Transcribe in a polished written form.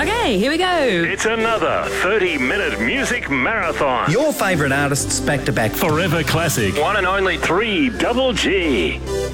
Okay, here we go. It's another 30-minute music marathon. Your favourite artists back to back. Forever classic. One and only 3 Double G.